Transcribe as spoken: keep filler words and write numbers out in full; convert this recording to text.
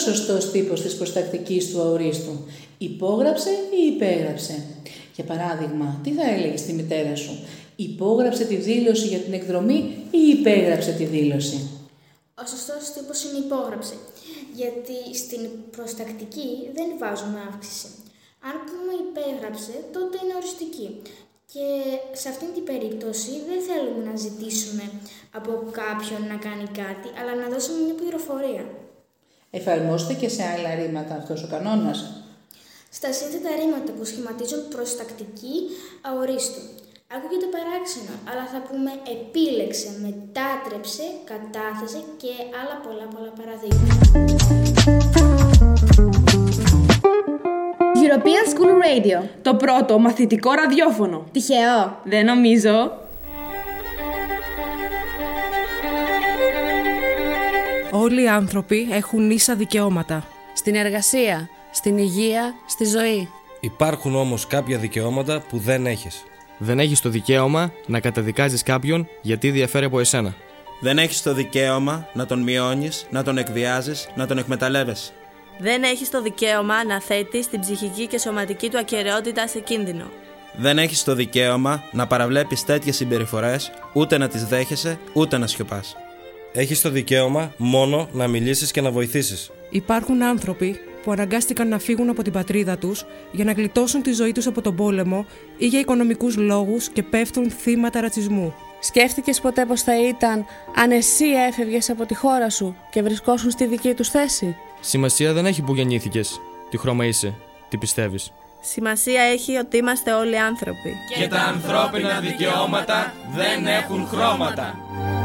σωστός τύπος της προστακτικής του αορίστου? Υπόγραψε ή υπέγραψε? Για παράδειγμα, τι θα έλεγες στη μητέρα σου? Υπόγραψε τη δήλωση για την εκδρομή ή υπέγραψε τη δήλωση? Ο σωστός τύπος είναι υπόγραψε, γιατί στην προστακτική δεν βάζουμε αύξηση. Αν πούμε υπέγραψε, τότε είναι οριστική. Και σε αυτήν την περίπτωση δεν θέλουμε να ζητήσουμε από κάποιον να κάνει κάτι, αλλά να δώσουμε μια πληροφορία. Εφαρμόζεται και σε άλλα ρήματα αυτός ο κανόνας? Στα σύνθετα ρήματα που σχηματίζουν προστακτική αορίστου. Ακούγεται παράξενο, αλλά θα πούμε επίλεξε, μετάτρεψε, κατάθεσε και άλλα πολλά πολλά παραδείγματα. European School Radio. Το πρώτο μαθητικό ραδιόφωνο. Τυχαίο? Δεν νομίζω. Όλοι οι άνθρωποι έχουν ίσα δικαιώματα. Στην εργασία, στην υγεία, στη ζωή. Υπάρχουν όμως κάποια δικαιώματα που δεν έχεις. Δεν έχεις το δικαίωμα να καταδικάζεις κάποιον γιατί διαφέρει από εσένα. Δεν έχεις το δικαίωμα να τον μειώνεις, να τον εκβιάζεις, να τον εκμεταλλεύεσαι. Δεν έχεις το δικαίωμα να θέτεις την ψυχική και σωματική του ακεραιότητα σε κίνδυνο. Δεν έχεις το δικαίωμα να παραβλέπεις τέτοιες συμπεριφορές, ούτε να τις δέχεσαι, ούτε να σιωπάς. Έχεις το δικαίωμα μόνο να μιλήσεις και να βοηθήσεις. Υπάρχουν άνθρωποι που αναγκάστηκαν να φύγουν από την πατρίδα τους για να γλιτώσουν τη ζωή τους από τον πόλεμο ή για οικονομικούς λόγους και πέφτουν θύματα ρατσισμού. Σκέφτηκες ποτέ πως θα ήταν αν εσύ έφευγες από τη χώρα σου και βρισκόσουν στη δική τους θέση? Σημασία δεν έχει που γεννήθηκες, τι χρώμα είσαι, τι πιστεύεις. Σημασία έχει ότι είμαστε όλοι άνθρωποι. Και τα ανθρώπινα δικαιώματα δεν έχουν χρώματα.